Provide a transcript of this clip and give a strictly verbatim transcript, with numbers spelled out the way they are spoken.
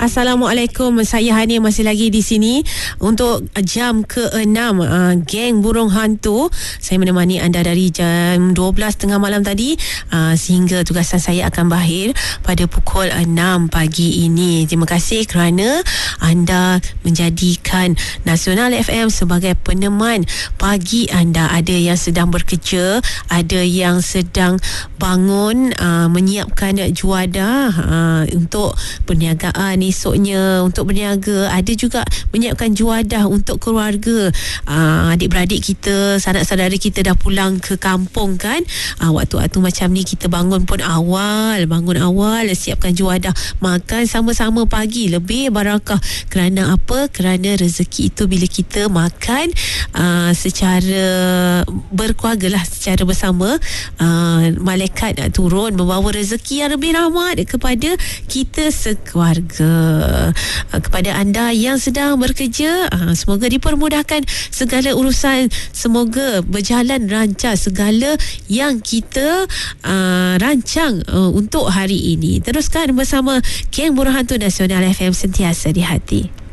Assalamualaikum, saya Hani masih lagi di sini untuk jam keenam uh, Geng Burung Hantu. Saya menemani anda dari jam dua belas tengah malam tadi uh, sehingga tugasan saya akan berakhir pada pukul enam pagi ini. Terima kasih kerana anda menjadikan Nasional F M sebagai peneman pagi anda. Ada yang sedang bekerja, ada yang sedang bangun uh, menyiapkan juadah uh, untuk perniagaan esoknya, untuk berniaga. Ada juga menyiapkan juadah untuk keluarga. uh, adik-beradik kita, sanak-saudara kita dah pulang ke kampung kan. uh, waktu-waktu macam ni kita bangun pun awal, bangun awal, siapkan juadah, makan sama-sama pagi, lebih barakah. Kerana apa? Kerana rezeki itu bila kita makan uh, secara berkeluarga lah, secara bersama, uh, malaikat nak turun membawa rezeki yang lebih rahmat kepada kita sekeluarga. Uh, kepada anda yang sedang bekerja, uh, semoga dipermudahkan segala urusan, semoga berjalan lancar segala yang kita uh, rancang uh, untuk hari ini. Teruskan bersama Geng Burung Hantu Nasional F M, sentiasa di hati.